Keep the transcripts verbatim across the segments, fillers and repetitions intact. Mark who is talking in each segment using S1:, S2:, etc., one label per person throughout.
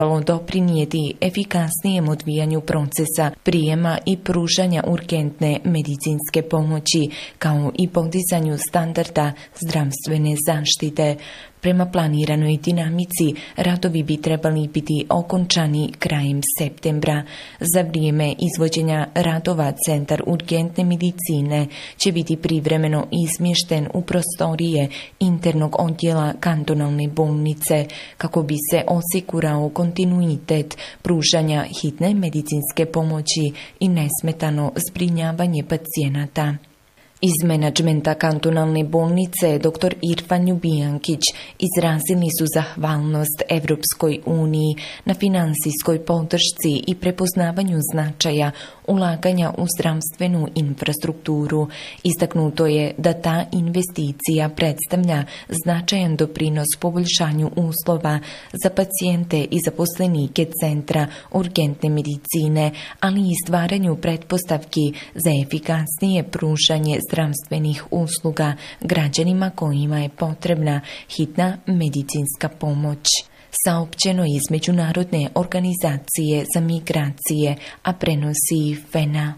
S1: doprinijeti efikasnijem odvijanju procesa prijema i pružanja urgentne medicinske pomoći, kao i podizanju standarda zdravstvene zaštite. Prema planiranoj dinamici, radovi bi trebali biti okončani krajem septembra. Za vrijeme izvođenja radova Centar urgentne medicine će biti privremeno izmješten u prostorije internog odjela kantonalne bolnice, kako bi se osigurao kontinuitet pružanja hitne medicinske pomoći i nesmetano zbrinjavanje pacijenata. Iz menadžmenta kantonalne bolnice dr Irfan Ljubijankić izrazili su zahvalnost Evropskoj uniji na finansijskoj podršci i prepoznavanju značaja ulaganja u zdravstvenu infrastrukturu. Istaknuto je da ta investicija predstavlja značajan doprinos poboljšanju uslova za pacijente i zaposlenike Centra urgentne medicine, ali i stvaranju pretpostavki za efikasnije pružanje zdravstvenih usluga građanima kojima je potrebna hitna medicinska pomoć. Saopćeno iz Međunarodne organizacije za migracije, a prenosi F E N A.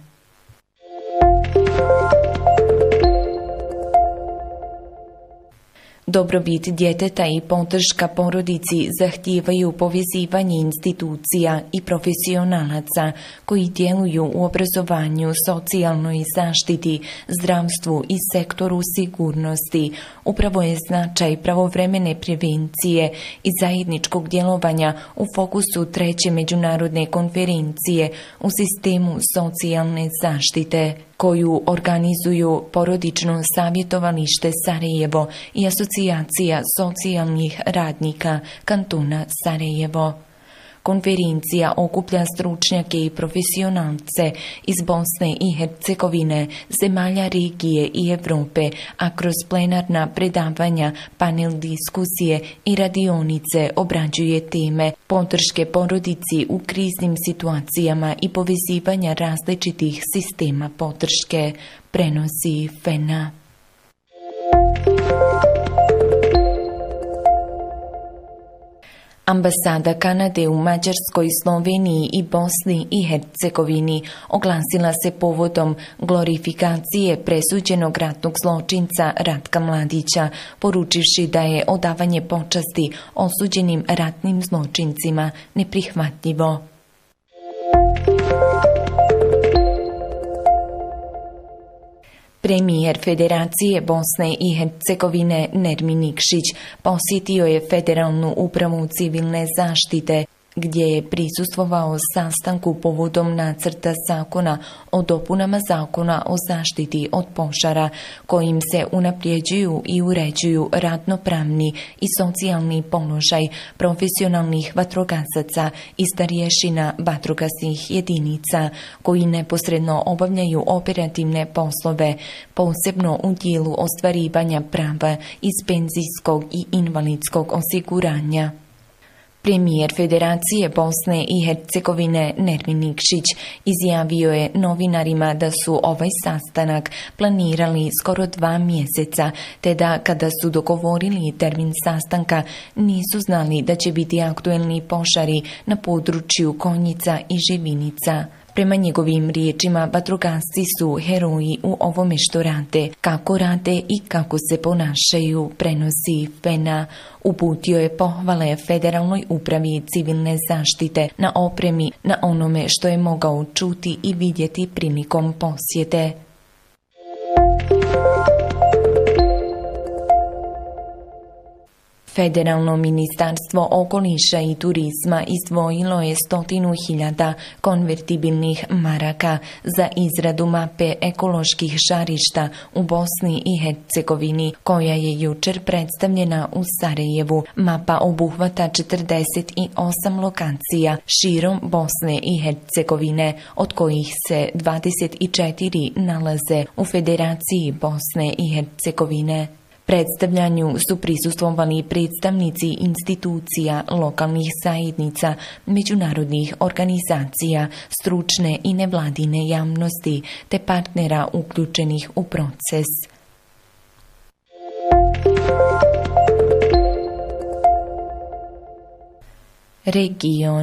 S1: Dobrobit djeteta i podrška porodici zahtijevaju povezivanje institucija i profesionalaca koji djeluju u obrazovanju, socijalnoj zaštiti, zdravstvu i sektoru sigurnosti. Upravo je značaj pravovremene prevencije i zajedničkog djelovanja u fokusu treće međunarodne konferencije u sistemu socijalne zaštite, koju organizuju Porodično savjetovalište Sarajevo i Asocijacija socijalnih radnika kantona Sarajevo. Konferencija okuplja stručnjake i profesionalce iz Bosne i Hercegovine, zemalja regije i Europe, a kroz plenarna predavanja, panel diskusije i radionice obrađuje teme podrške porodici u kriznim situacijama i povezivanja različitih sistema podrške, prenosi F E N A. Ambasada Kanade u Mađarskoj, Sloveniji i Bosni i Hercegovini oglasila se povodom glorifikacije presuđenog ratnog zločinca Ratka Mladića, poručivši da je odavanje počasti osuđenim ratnim zločincima neprihvatljivo. Premijer Federacije Bosne i Hercegovine Nermin Nikšić posjetio je Federalnu upravu civilne zaštite, gdje je prisustvovao sastanku povodom nacrta zakona o dopunama zakona o zaštiti od požara, kojim se unaprijeđuju i uređuju radnopravni i socijalni položaj profesionalnih vatrogasaca i starješina vatrogasnih jedinica, koji neposredno obavljaju operativne poslove, posebno u dijelu ostvarivanja prava iz penzijskog i invalidskog osiguranja. Premijer Federacije Bosne i Hercegovine Nermin Nikšić izjavio je novinarima da su ovaj sastanak planirali skoro dva mjeseca, te da kada su dogovorili termin sastanka nisu znali da će biti aktuelni požari na području Konjica i Živinica. Prema njegovim riječima, vatrogasci su heroji u ovome što rade, kako rade i kako se ponašaju, prenosi F E N A. Uputio je pohvale Federalnoj upravi civilne zaštite na opremi, na onome što je mogao čuti i vidjeti prilikom posjete. Federalno ministarstvo okoliša i turizma izdvojilo je stotinu hiljada konvertibilnih maraka za izradu mape ekoloških žarišta u Bosni i Hercegovini, koja je jučer predstavljena u Sarajevu. Mapa obuhvata četrdeset osam lokacija širom Bosne i Hercegovine, od kojih se dvadeset četiri nalaze u Federaciji Bosne i Hercegovine. Predstavljanju su prisustvovali predstavnici institucija, lokalnih zajednica, međunarodnih organizacija, stručne i nevladine javnosti te partnera uključenih u proces. Region